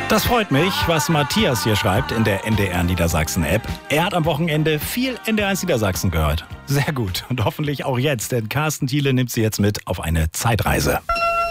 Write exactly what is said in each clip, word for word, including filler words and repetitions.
Das freut mich, was Matthias hier schreibt in der N D R Niedersachsen-App. Er hat am Wochenende viel N D R eins Niedersachsen gehört. Sehr gut. Und hoffentlich auch jetzt, denn Carsten Thiele nimmt sie jetzt mit auf eine Zeitreise.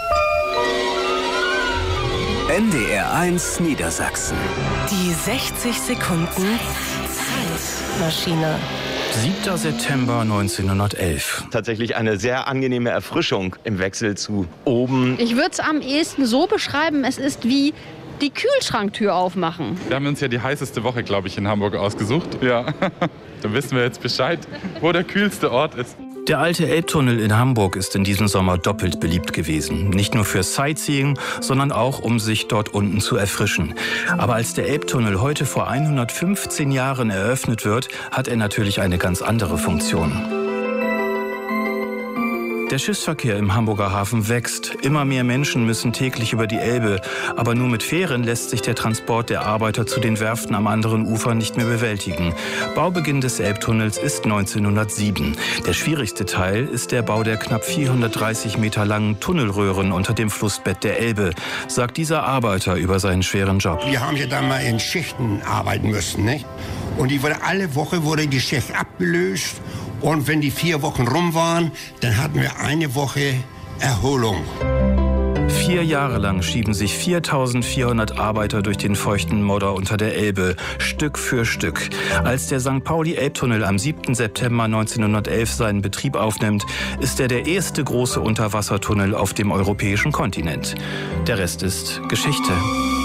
N D R eins Niedersachsen. Die sechzig Sekunden Zeitmaschine. siebter September neunzehnhundertelf. Tatsächlich eine sehr angenehme Erfrischung im Wechsel zu oben. Ich würde es am ehesten so beschreiben, es ist wie die Kühlschranktür aufmachen. Wir haben uns ja die heißeste Woche, glaube ich, in Hamburg ausgesucht. Ja, dann wissen wir jetzt Bescheid, wo der kühlste Ort ist. Der alte Elbtunnel in Hamburg ist in diesem Sommer doppelt beliebt gewesen. Nicht nur für Sightseeing, sondern auch, um sich dort unten zu erfrischen. Aber als der Elbtunnel heute vor hundertfünfzehn Jahren eröffnet wird, hat er natürlich eine ganz andere Funktion. Der Schiffsverkehr im Hamburger Hafen wächst. Immer mehr Menschen müssen täglich über die Elbe. Aber nur mit Fähren lässt sich der Transport der Arbeiter zu den Werften am anderen Ufer nicht mehr bewältigen. Baubeginn des Elbtunnels ist neunzehnhundertsieben. Der schwierigste Teil ist der Bau der knapp vierhundertdreißig Meter langen Tunnelröhren unter dem Flussbett der Elbe, sagt dieser Arbeiter über seinen schweren Job. Wir haben ja da mal in Schichten arbeiten müssen, nicht? Und die wurde, alle Woche wurde die Schicht abgelöst. Und wenn die vier Wochen rum waren, dann hatten wir eine Woche Erholung. Vier Jahre lang schieben sich viertausendvierhundert Arbeiter durch den feuchten Modder unter der Elbe, Stück für Stück. Als der Sankt Pauli-Elbtunnel am siebten September neunzehnhundertelf seinen Betrieb aufnimmt, ist er der erste große Unterwassertunnel auf dem europäischen Kontinent. Der Rest ist Geschichte.